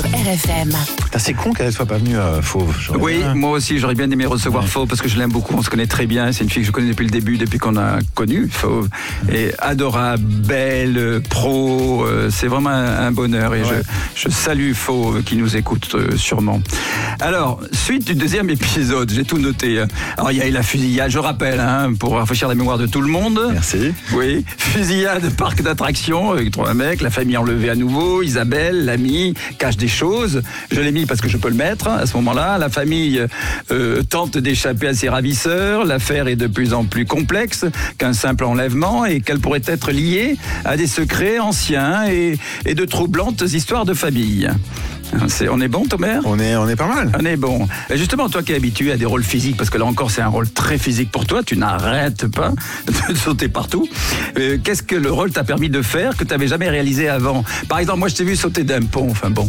sur RFM. C'est con qu'elle soit pas venue Fauve. Oui, moi aussi j'aurais bien aimé recevoir Fauve parce que je l'aime beaucoup, on se connaît très bien. C'est une fille que je connais depuis le début, depuis qu'on a connu Fauve. Et adorable, belle, pro, c'est vraiment un bonheur. Et je salue Fauve qui nous écoute sûrement. Alors, suite du deuxième épisode, j'ai tout noté. Alors il y a eu la fusillade, je rappelle, pour rafraîchir la mémoire de tout le monde. Merci. Oui, fusillade, parc d'attractions avec 3 mecs, la famille enlevée à nouveau, Isabelle, l'ami, cache des choses. Je l'ai mis parce que je peux le mettre à ce moment-là. La famille tente d'échapper à ses ravisseurs. L'affaire est de plus en plus complexe qu'un simple enlèvement et qu'elle pourrait être liée à des secrets anciens et de troublantes histoires de famille. On est bon, Thomas ? On est pas mal. On est bon. Et justement, toi qui es habitué à des rôles physiques, parce que là encore c'est un rôle très physique pour toi, tu n'arrêtes pas de sauter partout. Qu'est-ce que le rôle t'a permis de faire que tu n'avais jamais réalisé avant ? Par exemple, moi je t'ai vu sauter d'un pont,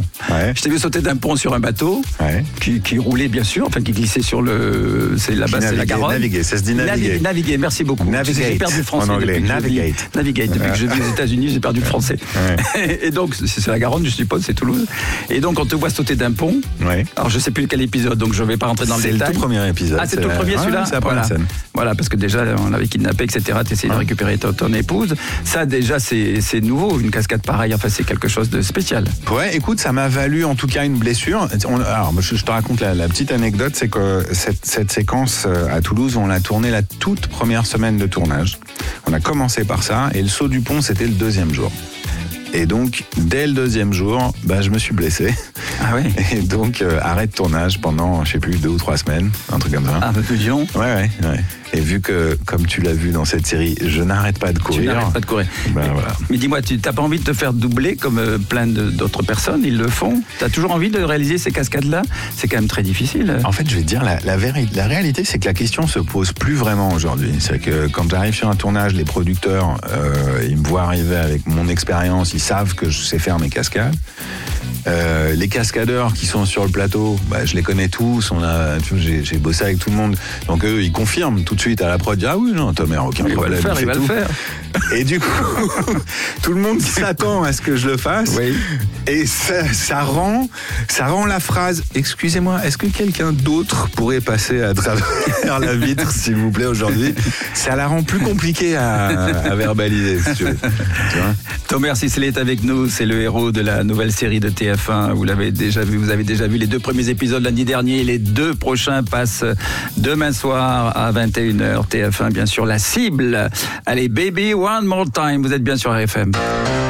je t'ai vu sauter d'un pont sur un bateau qui roulait bien sûr, qui glissait sur le... C'est là-bas, c'est la Garonne. Naviguer, ça se dit naviguer. Naviguer, merci beaucoup. Navigate, j'ai perdu le français en anglais. Navigate. Depuis que je vis aux États-Unis, j'ai perdu le français. Et donc, c'est la Garonne, je suppose, c'est Toulouse. Et donc, on te voit sauter d'un pont. Alors, je ne sais plus quel épisode, donc je ne vais pas rentrer dans le détail. C'est le tout premier épisode. Ah, c'est le tout premier celui-là ? C'est la première scène. Voilà, parce que déjà, on l'avait kidnappé, etc. Tu essayes de récupérer ton épouse. Ça, déjà, c'est nouveau, une cascade pareille. Enfin, c'est quelque chose de spécial. Ouais, écoute, ça m'a valu en tout cas une blessure. Alors, je te raconte la petite anecdote, c'est que cette séquence à Toulouse, on l'a tournée la toute première semaine de tournage. On a commencé par ça, et le saut du pont, c'était le 2e jour. Et donc, dès le 2e jour, je me suis blessé. Ah oui. Et donc, arrêt de tournage pendant, 2 ou 3 semaines, un truc comme ça. Un peu plus long. Ouais. Et vu que, comme tu l'as vu dans cette série, je n'arrête pas de courir. Tu n'arrêtes pas de courir. Voilà. Mais dis-moi, tu n'as pas envie de te faire doubler comme plein d'autres personnes, ils le font ? Tu as toujours envie de réaliser ces cascades-là ? C'est quand même très difficile. En fait, je vais te dire, la réalité, c'est que la question se pose plus vraiment aujourd'hui. C'est que quand j'arrive sur un tournage, les producteurs, ils me voient arriver avec mon expérience, ils savent que je sais faire mes cascades. Les cascadeurs qui sont sur le plateau, je les connais tous, j'ai bossé avec tout le monde, donc eux ils confirment tout de suite à la prod, ah oui non Thomas, aucun problème, il va le faire. Et du coup tout le monde s'attend à ce que je le fasse, et ça rend la phrase excusez-moi, est-ce que quelqu'un d'autre pourrait passer à travers la vitre s'il vous plaît aujourd'hui, ça la rend plus compliquée à verbaliser si tu veux. Thomas Sisley est avec nous, c'est le héros de la nouvelle série de TF1, vous avez déjà vu les 2 premiers épisodes lundi dernier, les 2 prochains passent demain soir à 21h, TF1 bien sûr, la cible. Allez, baby, one more time, vous êtes bien sur RFM.